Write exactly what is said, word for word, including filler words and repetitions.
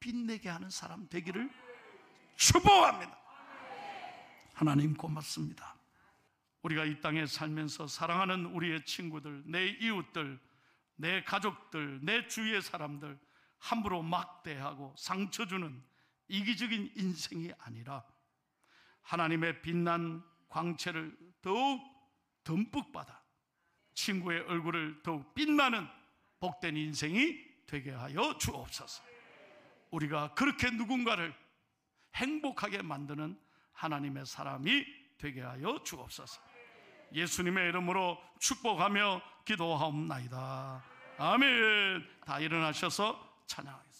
빛내게 하는 사람 되기를 축복합니다. 하나님 고맙습니다. 우리가 이 땅에 살면서 사랑하는 우리의 친구들, 내 이웃들, 내 가족들, 내 주위의 사람들 함부로 막대하고 상처 주는 이기적인 인생이 아니라 하나님의 빛난 광채를 더욱 듬뿍 받아 친구의 얼굴을 더욱 빛나는 복된 인생이 되게 하여 주옵소서. 우리가 그렇게 누군가를 행복하게 만드는 하나님의 사람이 되게 하여 주옵소서. 예수님의 이름으로 축복하며 기도하옵나이다. 아멘. 다 일어나셔서 찬양하겠습니다.